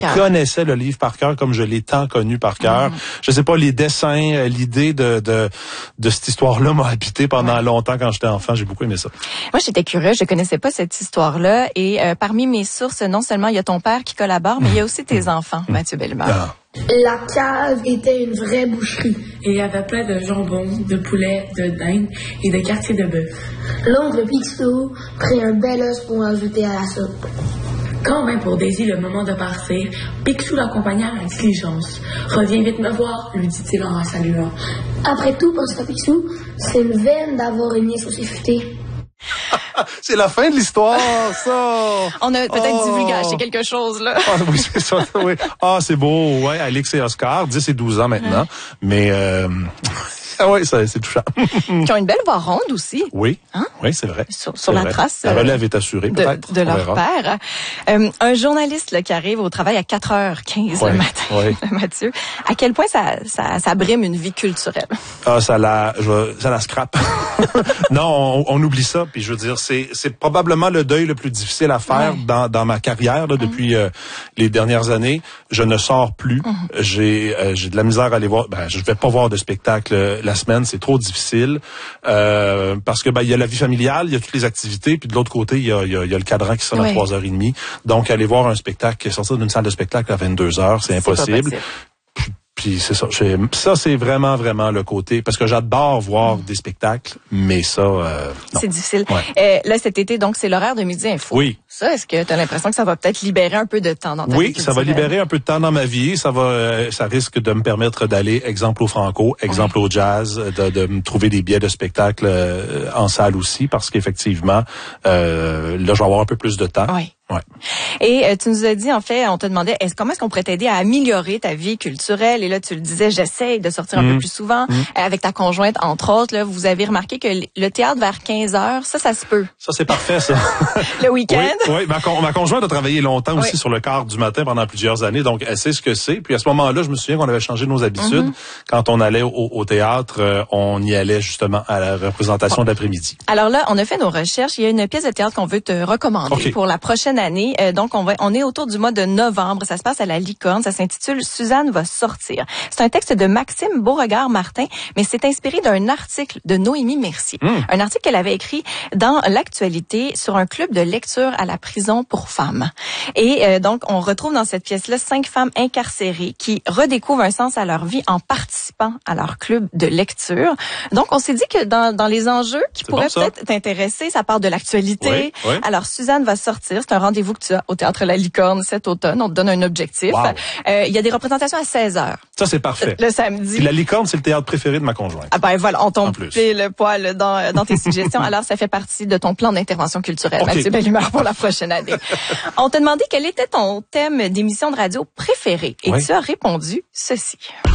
connaissais le livre par cœur comme je l'ai tant connu par cœur. Je sais pas, les dessins, l'idée de cette histoire-là m'a habité pendant longtemps quand j'étais enfant. J'ai beaucoup aimé ça. Moi, j'étais curieuse. Je connaissais pas cette histoire-là. Et parmi mes sources, non seulement il y a ton père qui collabore, mais il y a aussi tes enfants, Mathieu Bellemare. La cave était une vraie boucherie. Et il y avait plein de jambon, de poulet, de dinde et de quartier de bœuf. L'oncle Picsou prit un bel os pour ajouter à la soupe. Quand même pour Daisy le moment de partir, Picsou l'accompagna avec diligence. « Reviens vite me voir », lui dit-il en la saluant. Après tout, pensa Picsou, c'est une veine d'avoir une nièce aussi futée. C'est la fin de l'histoire, ça! On a peut-être divulgaché quelque chose, là. Ah oui, c'est ça, oui. Ah, c'est beau, ouais, Alix et Oscar, 10 et 12 ans maintenant. Mais, ah oui, c'est touchant. Qui ont une belle voix ronde aussi. Oui, hein? Oui, c'est vrai. Sur la trace. La relève est assurée, peut-être. De leur père. Un journaliste là, qui arrive au travail à 4h15 le matin, Mathieu. À quel point ça brime une vie culturelle? Ah, ça la scrape. Non, on oublie ça. Puis je veux dire, c'est probablement le deuil le plus difficile à faire dans ma carrière là, depuis les dernières années. Je ne sors plus. J'ai de la misère à aller voir. Je vais pas voir de spectacle la semaine, c'est trop difficile parce que il y a la vie familiale, il y a toutes les activités, puis de l'autre côté il y a le cadran qui sonne à 3h30. Donc aller voir un spectacle, sortir d'une salle de spectacle à 22h, c'est impossible. Puis c'est ça. Ça, c'est vraiment, vraiment le côté... Parce que j'adore voir des spectacles, mais ça... non. C'est difficile. Là, cet été, donc, c'est l'horaire de Midi Info. Oui. Ça, est-ce que tu as l'impression que ça va peut-être libérer un peu de temps dans ta vie? Oui, ça va libérer un peu de temps dans ma vie. Ça risque de me permettre d'aller, exemple au Franco, exemple au jazz, de me trouver des billets de spectacle en salle aussi, parce qu'effectivement, là, je vais avoir un peu plus de temps. Oui. Ouais. Et tu nous as dit, en fait, on te demandait comment est-ce qu'on pourrait t'aider à améliorer ta vie culturelle. Et là, tu le disais, j'essaye de sortir un peu plus souvent avec ta conjointe, entre autres. Là, vous avez remarqué que le théâtre vers 15h, ça se peut. Ça, c'est parfait, ça. Le week-end. Oui, ma conjointe a travaillé longtemps aussi sur le quart du matin pendant plusieurs années, donc elle sait ce que c'est. Puis à ce moment-là, je me souviens qu'on avait changé nos habitudes. Quand on allait au théâtre, on y allait justement à la représentation d'après-midi. Alors là, on a fait nos recherches. Il y a une pièce de théâtre qu'on veut te recommander pour la prochaine année. Donc, on est autour du mois de novembre. Ça se passe à la Licorne. Ça s'intitule « Suzanne va sortir ». C'est un texte de Maxime Beauregard-Martin, mais c'est inspiré d'un article de Noémie Mercier. Un article qu'elle avait écrit dans l'actualité sur un club de lecture à la prison pour femmes. Et donc, on retrouve dans cette pièce-là 5 femmes incarcérées qui redécouvrent un sens à leur vie en participant à leur club de lecture. Donc, on s'est dit que dans les enjeux qui pourraient peut-être t'intéresser, ça part de l'actualité. Oui. Alors, Suzanne va sortir. C'est un rendez-vous que tu as au Théâtre La Licorne cet automne. On te donne un objectif. Il y a des représentations à 16h. Ça, c'est parfait. Le samedi. Puis La Licorne, c'est le théâtre préféré de ma conjointe. Ah ben voilà, on tombe le poil dans tes suggestions. Alors, ça fait partie de ton plan d'intervention culturelle, Mathieu Bellemare, pour la prochaine année. On t'a demandé quel était ton thème d'émission de radio préféré. Et tu as répondu ceci.